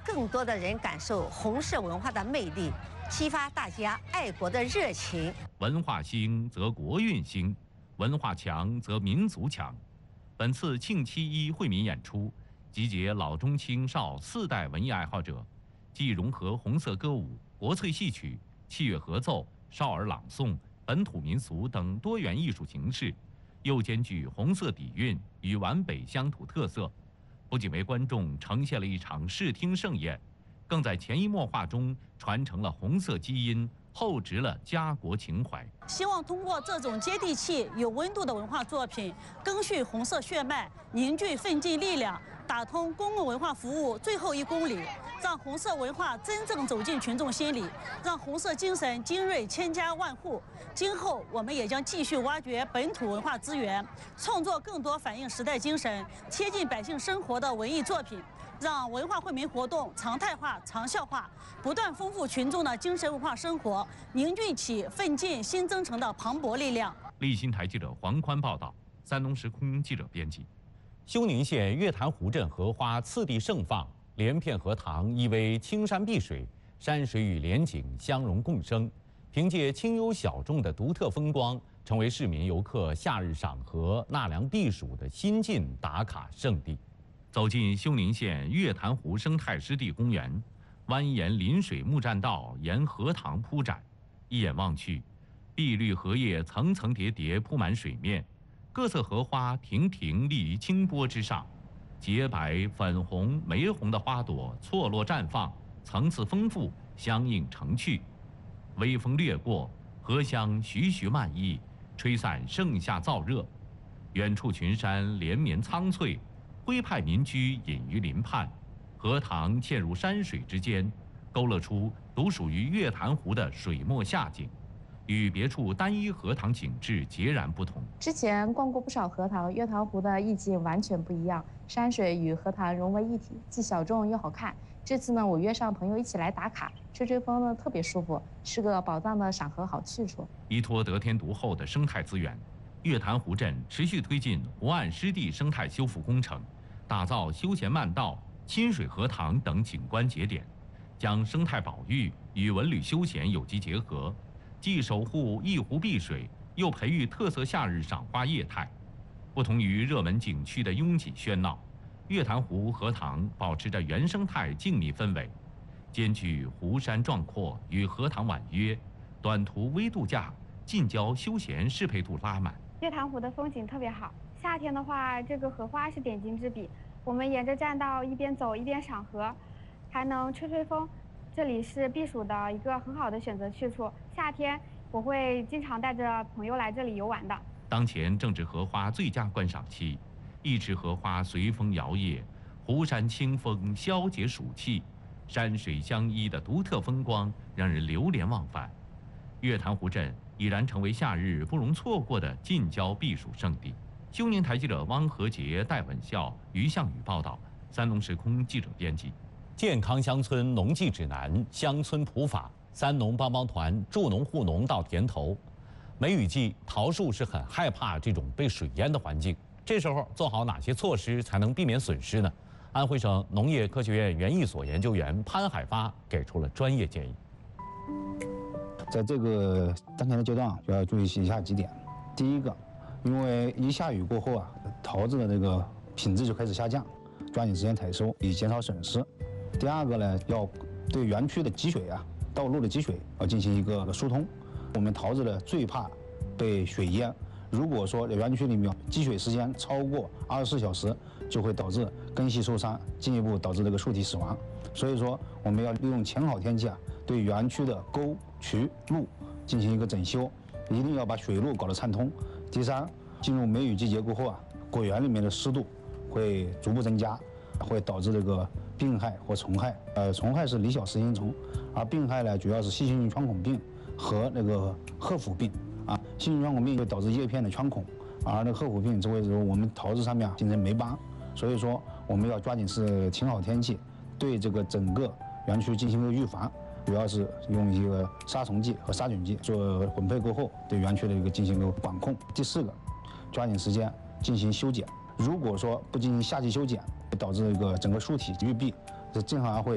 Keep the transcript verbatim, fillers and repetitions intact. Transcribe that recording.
更多的人感受红色文化的魅力，激发大家爱国的热情。 文化兴则国运兴，文化强则民族强。本次庆七一惠民演出集结老中青少四代文艺爱好者，既融合红色歌舞、国粹戏曲、器乐合奏、少儿朗诵、本土民俗等多元艺术形式，又兼具红色底蕴与皖北乡土特色，不仅为观众呈现了一场视听盛宴，更在潜移默化中传承了红色基因，厚植了家国情怀。 希望通过这种接地气、有温度的文化作品，赓续红色血脉，凝聚奋进力量，打通公共文化服务最后一公里，让红色文化真正走进群众心里，让红色精神精锐千家万户。今后我们也将继续挖掘本土文化资源，创作更多反映时代精神、贴近百姓生活的文艺作品，让文化惠民活动常态化、长效化，不断丰富群众的精神文化生活，凝聚起奋进新征程的磅礴力量。 立新台记者黄宽报道，山东时空记者编辑。 休宁县月潭湖镇荷花次第盛放，连片荷塘依偎青山碧水，山水与连景相融共生，凭借清幽小众的独特风光，成为市民游客夏日赏荷、纳凉避暑的新晋打卡胜地。 走进休宁县月潭湖生态湿地公园，蜿蜒临水木栈道沿荷塘铺展，一眼望去，碧绿荷叶层层叠叠铺满水面，各色荷花亭亭立于清波之上，洁白、粉红、玫红的花朵错落绽放，层次丰富，相映成趣。微风掠过，荷香徐徐漫溢，吹散盛夏燥热。远处群山连绵苍翠，徽派民居隐于林畔，荷塘嵌入山水之间，勾勒出独属于月潭湖的水墨夏景，与别处单一荷塘景致截然不同。 之前逛过不少荷塘，月潭湖的意境完全不一样，山水与荷塘融为一体，既小众又好看。这次呢，我约上朋友一起来打卡，吹吹风呢特别舒服，是个宝藏的赏荷好去处。 依托得天独厚的生态资源，月潭湖镇持续推进湖岸湿地生态修复工程，打造休闲漫道、亲水荷塘等景观节点，将生态保育与文旅休闲有机结合，既守护一湖碧水，又培育特色夏日赏花业态。不同于热门景区的拥挤喧闹，月潭湖荷塘保持着原生态静谧氛围，兼具湖山壮阔与荷塘婉约，短途微度假、近郊休闲适配度拉满。 月潭湖的风景特别好，夏天的话，这个荷花是点睛之笔。我们沿着栈道一边走一边赏荷，还能吹吹风。这里是避暑的一个很好的选择去处。夏天我会经常带着朋友来这里游玩的。 当前正值荷花最佳观赏期，一池荷花随风摇曳，湖山清风消解暑气，山水相依的独特风光让人流连忘返。月潭湖镇已然成为夏日不容错过的近郊避暑胜地。休宁台记者汪和杰、戴稳孝、于向宇报道，山东时空记者编辑。 健康乡村农技指南、乡村普法、三农帮帮团助农护农到田头。梅雨季，桃树是很害怕这种被水淹的环境。这时候做好哪些措施才能避免损失呢？安徽省农业科学院园艺所研究员潘海发给出了专业建议。 在这个当前的阶段啊，就要注意以下几点。第一个，因为一下雨过后啊，桃子的这个品质就开始下降，抓紧时间采收，以减少损失。第二个呢，要对园区的积水啊、道路的积水要进行一个疏通。我们桃子呢最怕被水淹，如果说园区里面积水时间超过二十四小时，就会导致根系受伤，进一步导致这个树体死亡。所以说，我们要利用前好天气啊，对园区的沟渠路进行一个整修，一定要把水路搞得畅通。第三，进入梅雨季节过后啊，果园里面的湿度会逐步增加，会导致这个病害或虫害。呃，虫害是里小实心虫，而病害呢，主要是细菌性穿孔病和那个褐腐病。啊，细菌穿孔病会导致叶片的穿孔，而那个褐腐病只会使我们桃子上面啊形成霉斑。所以说，我们要抓紧是晴好天气，对这个整个园区进行一个预防。主要是用一个杀虫剂和杀菌剂做混配过后，对园区的一个进行一个管控。第四个，抓紧时间进行修剪。如果说不进行夏季修剪，会导致一个整个树体郁闭，这正好会